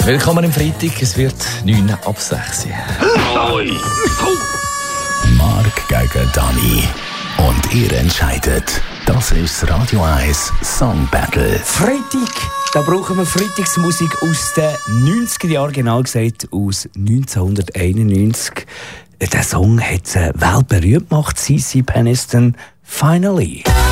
Willkommen am Freitag, es wird 9 ab 6. Marc gegen Dani. Und ihr entscheidet. Das ist das Radio 1 Song Battle. Freitag, da brauchen wir Freitagsmusik aus den 90er Jahren, genau gesagt aus 1991. Der Song hat weltberühmt gemacht, CeCe Peniston, Finally.